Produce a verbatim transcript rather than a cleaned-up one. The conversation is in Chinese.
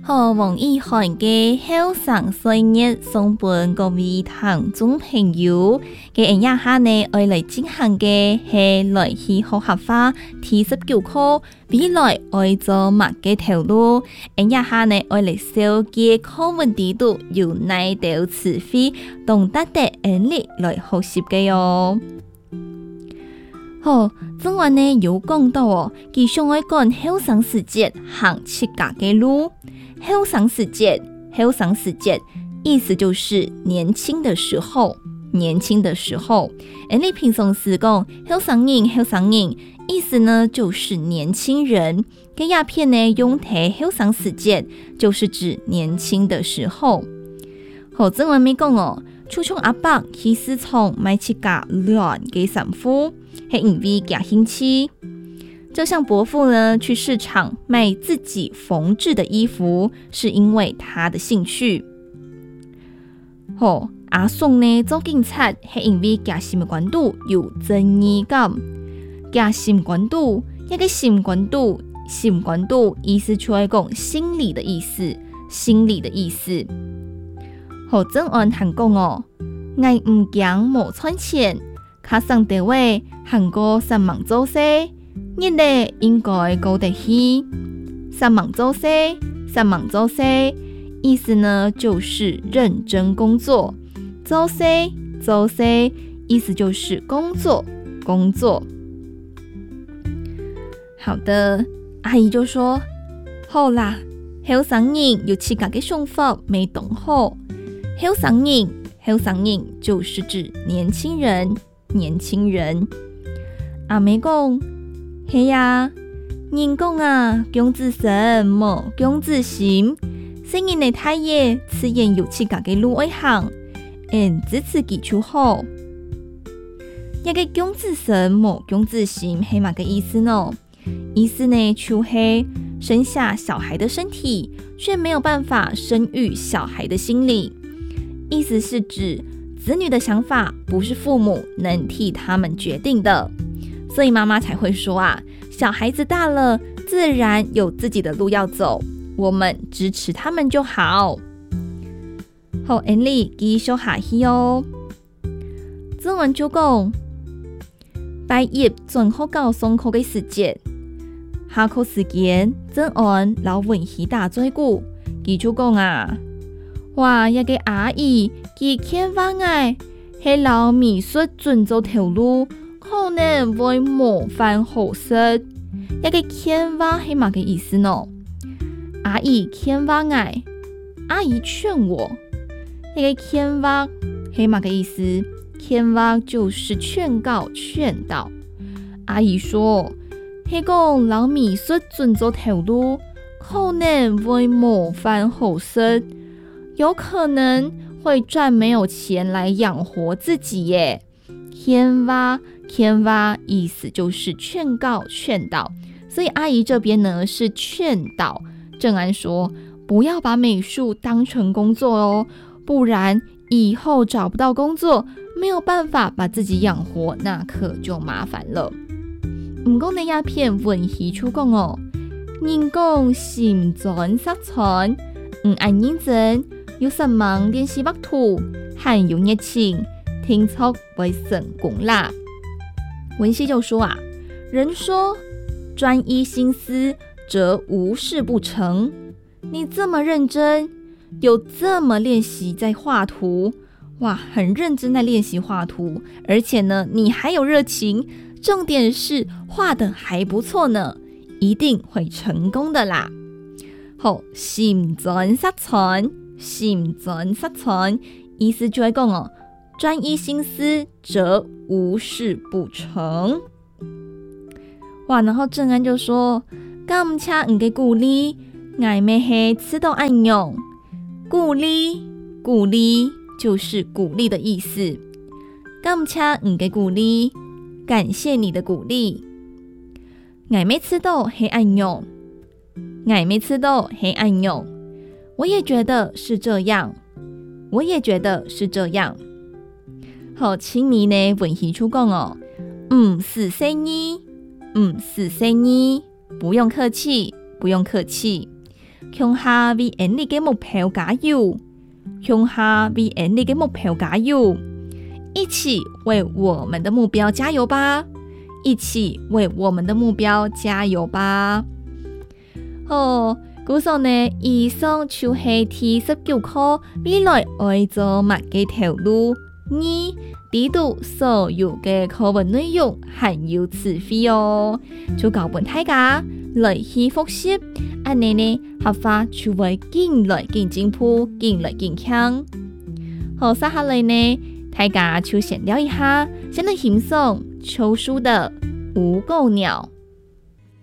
好，王以涵嘅後生歲月送本各位聽眾朋友，嘅人一下呢，愛嚟進行嘅係來去學合法第十九課，未來愛做乜嘅條路，人一下呢愛嚟小嘅課文地度由內道詞彙，懂得的人力來學習嘅喲。好，正話呢有講到哦，佢想愛講後生時節行七家嘅路。後生時節，後生時節，意思就是年輕的時候，年輕的時候。而你平常時講後生人，後生人，意思呢就是年輕人。嘅鴉片呢用睇後生時節，就是指年輕的時候。好，正話咪講哦，初從阿伯去市場買七家亂嘅衫褲，係因為佢興趣。就像伯父呢去市場賣自己縫製的衣服，是因為他的興趣。好，阿宋呢做警察係因為佢心關度有正義感。佢心關度，一個心關度，心關度意思出來講心理的意思，心理的意思。好，正按韓講哦，我唔驚冇賺錢，卡上地位韓國三忙做事。你哋應該過得去，三忙做事，三忙做事，意思呢就是認真工作，做事做事，意思就是工作工作。好的，阿姨就說，好啦，後生人有七家嘅想法未懂好，後生人，後生人就是指年輕人，年輕人。阿妹講。係呀，人講啊，公子身冇公子心，雖然你太爺自然有自家嘅路愛行，嗯，支持基礎好。一個公子身冇公子心係乜個意思呢？意思呢，就是生下小孩的身體，卻沒有辦法生育小孩的心理。意思是指子女的想法不是父母能替他們決定的。所以媽媽才會說啊，小孩子大了，自然有自己的路要走，我們支持他們就好。好，安利繼續下去哦。做完就講，畢業準學校上課嘅時節，下課時間正按老文戲打嘴鼓，佢就講啊，哇，一個阿姨佢牽話我，係老美術準做條路。可能會模範好食，一個勸話係乜嘅意思呢？阿姨勸話我，阿姨勸我，一個勸話係乜嘅意思？勸話就是勸告、勸導。阿姨說，係講老米說準做條路，可能會模範好食，有可能會賺沒有錢來養活自己耶。勸話勸話意思就是勸告勸導，所以阿姨這邊呢是勸導正安說，不要把美術當成工作哦，不然以後找不到工作，沒有辦法把自己養活，那可就麻煩了。唔講你一篇文戲出講哦，人講心專色傳，唔按認真，有什麼練習畫圖，很有熱情，聽出會成功啦。文熙就說啊，人說專一心思則無事不成，你這麼認真，有這麼練習在畫圖，哇，很認真在練習畫圖，而且呢你還有熱情，重點是畫得還不錯呢，一定會成功的啦。好，心專色傳，心專色傳，意思就係講哦，專一心思則無事不成。哇，然後正安就說，感謝你嘅鼓勵，我咪係知道按用。鼓勵，鼓勵就是鼓勵的意思。感謝你嘅鼓勵，感謝你的鼓勵。我咪知道係按用，我咪知道係按用。我也覺得是這樣，我也覺得是這樣。好，請你呢文戲出講哦，唔是生意，唔是生意，不用客氣，不用客氣。 向下為演你嘅目標加油，向下為演你嘅目標加油，一起為我們的目標加油吧！一起為我們的目標加油吧！好，故上呢，以上就是第十九課未來愛做乜嘅條路。二，知道所有嘅課文內容含有詞彙哦，就教本大家來去複習，安尼呢學法就會更來更進步，更來更強。好，接下來呢，大家就閒聊一下，先來欣賞秋樹的《吳狗鳥》。